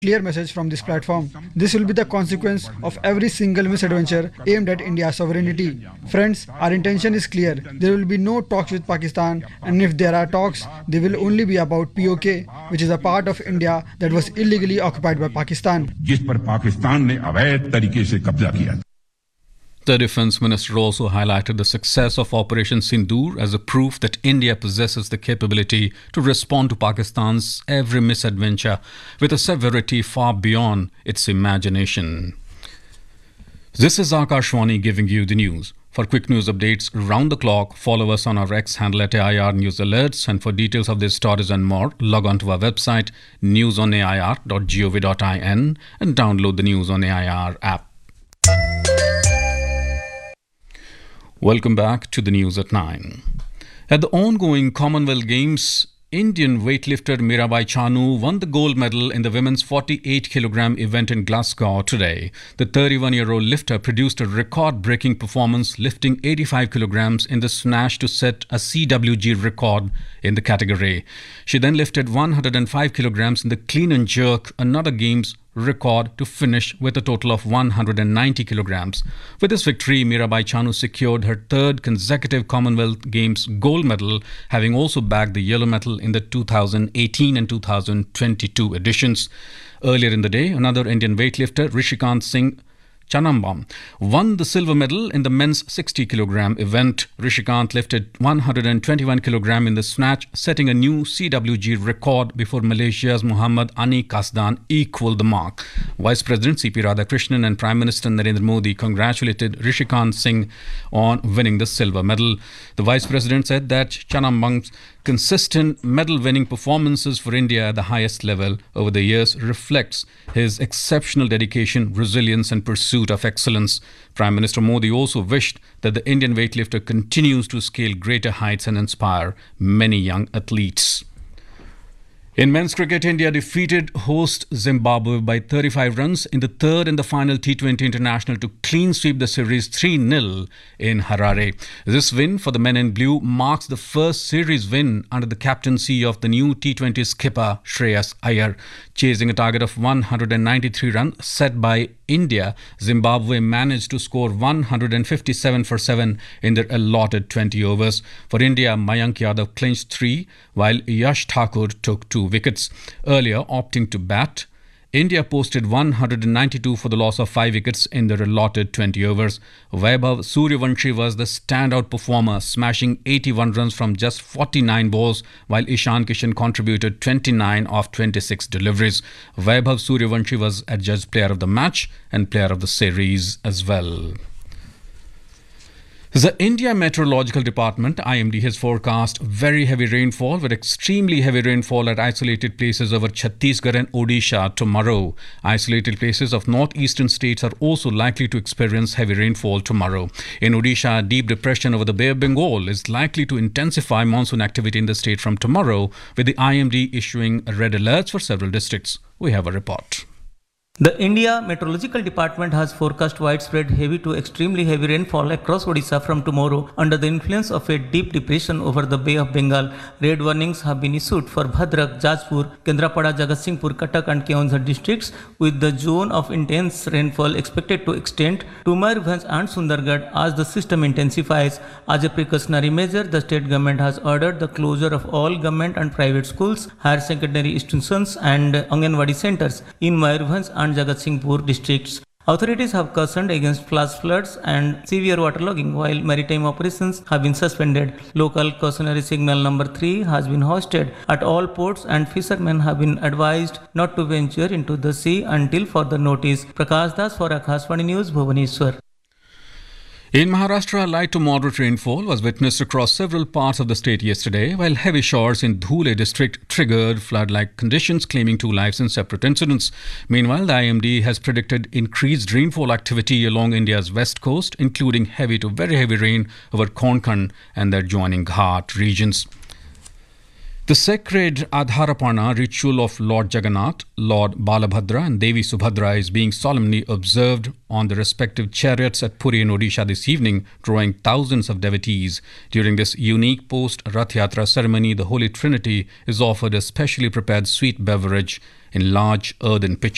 clear message from this platform. This will be the consequence of every single misadventure aimed at India's sovereignty. Friends, our intention is clear. There will be no talks with Pakistan, and if there are talks, they will only be about POK, which is a part of India that was illegally occupied by Pakistan. जिस पर पाकिस्तान ने अवैध तरीके से कब्जा किया। The Defence Minister also highlighted the success of Operation Sindoor as a proof that India possesses the capability to respond to Pakistan's every misadventure with a severity far beyond its imagination. This is Akashwani giving you the news. For quick news updates round the clock, follow us on our X handle at AIR News Alerts, and for details of these stories and more, log on to our website newsonair.gov.in and download the News on AIR app. Welcome back to the news at 9. At the ongoing Commonwealth Games, Indian weightlifter Mirabai Chanu won the gold medal in the women's 48-kilogram event in Glasgow today. The 31-year-old lifter produced a record-breaking performance, lifting 85 kilograms in the snatch to set a CWG record in the category. She then lifted 105 kilograms in the clean and jerk, another game's record, to finish with a total of 190 kilograms. With this victory, Mirabai Chanu secured her third consecutive Commonwealth Games gold medal, having also bagged the yellow medal in the 2018 and 2022 editions. Earlier in the day, another Indian weightlifter, Rishikant Singh Chanambam, won the silver medal in the men's 60-kilogram event. Rishikant lifted 121 kilogram in the snatch, setting a new CWG record before Malaysia's Muhammad Ani Kasdan equaled the mark. Vice President C.P. Radhakrishnan and Prime Minister Narendra Modi congratulated Rishikant Singh on winning the silver medal. The Vice President said that Chanambam's consistent medal-winning performances for India at the highest level over the years reflects his exceptional dedication, resilience and pursuit of excellence. Prime Minister Modi also wished that the Indian weightlifter continues to scale greater heights and inspire many young athletes. In men's cricket, India defeated host Zimbabwe by 35 runs in the third and the final T20 International to clean sweep the series 3-0 in Harare. This win for the men in blue marks the first series win under the captaincy of the new T20 skipper Shreyas Iyer. Chasing a target of 193 runs set by India, Zimbabwe managed to score 157 for 7 in their allotted 20 overs. For India, Mayank Yadav clinched 3, while Yash Thakur took 2 wickets. Earlier, opting to bat, India posted 192 for the loss of 5 wickets in their allotted 20 overs. Vaibhav Suryavanshi was the standout performer, smashing 81 runs from just 49 balls, while Ishan Kishan contributed 29 of 26 deliveries. Vaibhav Suryavanshi was adjudged player of the match and player of the series as well. The India Meteorological Department, IMD, has forecast very heavy rainfall with extremely heavy rainfall at isolated places over Chhattisgarh and Odisha tomorrow. Isolated places of northeastern states are also likely to experience heavy rainfall tomorrow. In Odisha, a deep depression over the Bay of Bengal is likely to intensify monsoon activity in the state from tomorrow, with the IMD issuing red alerts for several districts. We have a report. The India Meteorological Department has forecast widespread heavy to extremely heavy rainfall across Odisha from tomorrow under the influence of a deep depression over the Bay of Bengal. Red warnings have been issued for Bhadrak, Jajpur, Kendrapada, Jagatsinghpur, Cuttack and Keonjhar districts, with the zone of intense rainfall expected to extend to Mayurbhanj and Sundargarh as the system intensifies. As a precautionary measure, the state government has ordered the closure of all government and private schools, higher secondary institutions and Anganwadi centers in Mayurbhanj and Jagatsinghpur districts. Authorities have cautioned against flash floods and severe waterlogging, while maritime operations have been suspended. Local cautionary signal number 3 has been hoisted at all ports, and fishermen have been advised not to venture into the sea until further notice. Prakash Das for Akashvani News, Bhubaneswar. In Maharashtra, light to moderate rainfall was witnessed across several parts of the state yesterday, while heavy showers in Dhule district triggered flood-like conditions, claiming 2 lives in separate incidents. Meanwhile, the IMD has predicted increased rainfall activity along India's west coast, including heavy to very heavy rain over Konkan and the adjoining Ghat regions. The sacred Adharaparna ritual of Lord Jagannath, Lord Balabhadra and Devi Subhadra is being solemnly observed on the respective chariots at Puri in Odisha this evening, drawing thousands of devotees. During this unique post-Rath Yatra ceremony, the Holy Trinity is offered a specially prepared sweet beverage in large earthen pitchers.